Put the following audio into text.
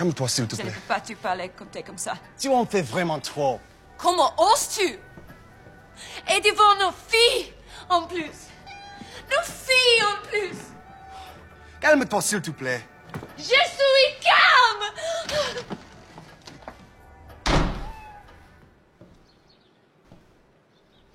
Calme-toi, s'il te Je ne plaît. peux pas te parler comme t'es comme ça. Tu en fais vraiment trop. Comment oses-tu? Et devant nos filles, en plus. Nos filles, en plus. Calme-toi, s'il te plaît. Je